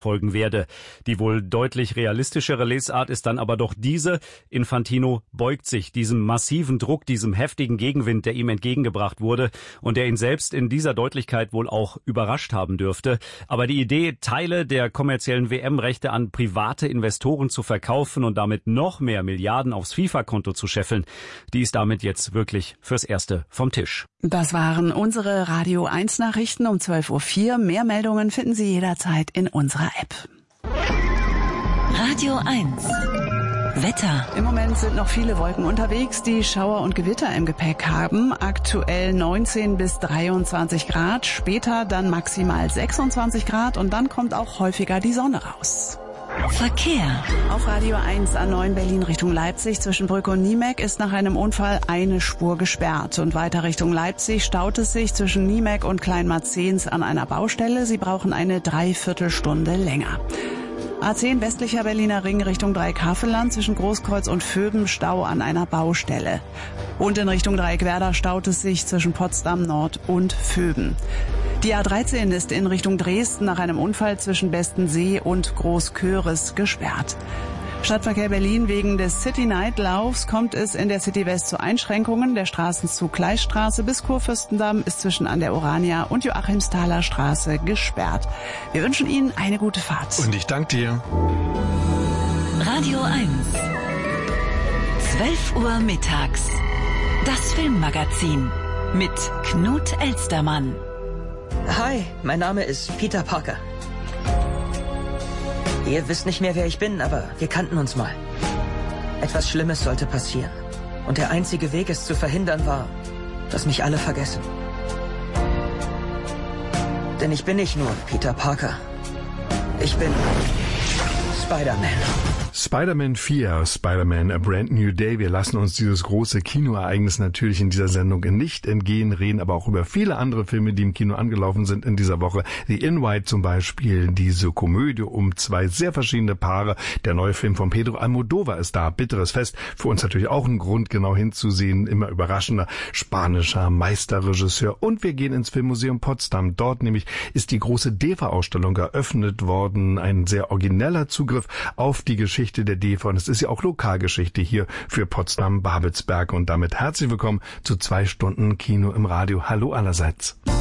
folgen werde. Die wohl deutlich realistischere Lesart ist dann aber doch diese: Infantino beugt sich diesem massiven Druck, diesem heftigen Gegenwind, der ihm entgegengebracht wurde und der ihn selbst in dieser Deutlichkeit wohl auch überrascht haben dürfte. Aber die Idee, Teile der kommerziellen WM-Rechte an private Investoren zu verkaufen und damit noch mehr Milliarden aufs FIFA-Konto zu scheffeln, die ist damit jetzt wirklich fürs Erste vom Tisch. Das waren unsere Radio 1 Nachrichten um 12:04 Uhr. Mehr Meldungen finden Sie jederzeit in unserer App. Radio 1 Wetter. Im Moment sind noch viele Wolken unterwegs, die Schauer und Gewitter im Gepäck haben. Aktuell 19 bis 23 Grad, später dann maximal 26 Grad und dann kommt auch häufiger die Sonne raus. Verkehr. Auf Radio 1 A9 Berlin Richtung Leipzig zwischen Brücke und Niemek ist nach einem Unfall eine Spur gesperrt. Und weiter Richtung Leipzig staut es sich zwischen Niemek und Kleinmarzens an einer Baustelle. Sie brauchen eine Dreiviertelstunde länger. A10 westlicher Berliner Ring Richtung Dreieck-Havelland zwischen Großkreuz und Vöben Stau an einer Baustelle. Und in Richtung Dreieck-Werder staut es sich zwischen Potsdam Nord und Vöben. Die A13 ist in Richtung Dresden nach einem Unfall zwischen Bestensee und Großköris gesperrt. Stadtverkehr Berlin: wegen des City-Night-Laufs kommt es in der City West zu Einschränkungen. Der Straßenzug Gleisstraße bis Kurfürstendamm ist zwischen an der Urania und Joachimsthaler Straße gesperrt. Wir wünschen Ihnen eine gute Fahrt. Und ich danke dir. Radio 1 12 Uhr mittags. Das Filmmagazin mit Knut Elstermann. Hi, mein Name ist Peter Parker. Ihr wisst nicht mehr, wer ich bin, aber wir kannten uns mal. Etwas Schlimmes sollte passieren. Und der einzige Weg, es zu verhindern, war, dass mich alle vergessen. Denn ich bin nicht nur Peter Parker. Ich bin Spider-Man. Spider-Man 4, Spider-Man A Brand New Day. Wir lassen uns dieses große Kinoereignis natürlich in dieser Sendung nicht entgehen, reden aber auch über viele andere Filme, die im Kino angelaufen sind in dieser Woche. The Invite zum Beispiel, diese Komödie um zwei sehr verschiedene Paare. Der neue Film von Pedro Almodóvar ist da, Bitteres Fest. Für uns natürlich auch ein Grund, genau hinzusehen. Immer überraschender spanischer Meisterregisseur. Und wir gehen ins Filmmuseum Potsdam. Dort nämlich ist die große DEFA-Ausstellung eröffnet worden. Ein sehr origineller Zugriff auf die Geschichte der DEFA, und es ist ja auch Lokalgeschichte hier für Potsdam-Babelsberg. Und damit herzlich willkommen zu 2 Stunden Kino im Radio. Hallo allerseits.